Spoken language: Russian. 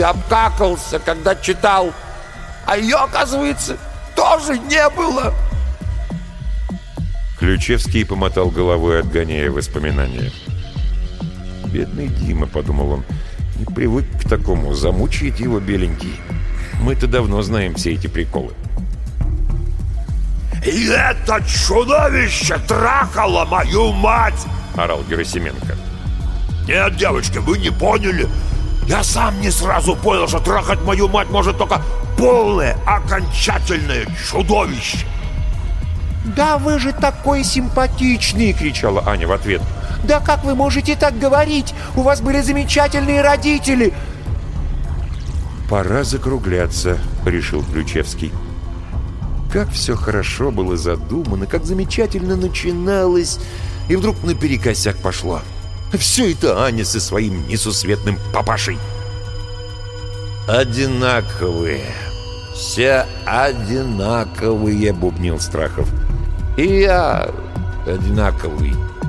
обкакался, когда читал. А ее, оказывается, тоже не было. Ключевский помотал головой, отгоняя воспоминания. «Бедный Дима», — подумал он, — «не привык к такому, замучает его беленький. Мы-то давно знаем все эти приколы». «И это чудовище трахало мою мать!» — орал Герасименко. «Нет, девочки, вы не поняли. Я сам не сразу понял, что трахать мою мать может только полное, окончательное чудовище!» «Да вы же такой симпатичный!» — кричала Аня в ответ. «Да как вы можете так говорить? У вас были замечательные родители!» «Пора закругляться», — решил Ключевский. Как все хорошо было задумано, как замечательно начиналось, и вдруг наперекосяк пошло. Все это Аня со своим несусветным папашей. «Одинаковые, все одинаковые», — бубнил Страхов. «И я одинаковый».